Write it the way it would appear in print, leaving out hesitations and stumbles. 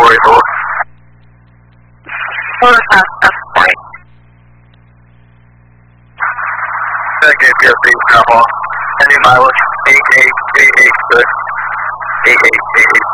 corridor. That's fine. That gave you a big drop off. Any mileage? 8888, good. 8888.